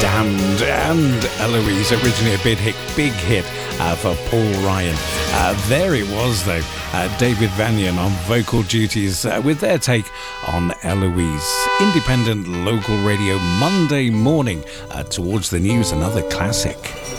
Damned and Eloise, originally a big hit for Paul Ryan. There it was, though, David Vanyan on vocal duties with their take on Eloise. Independent local radio Monday morning towards the news, another classic.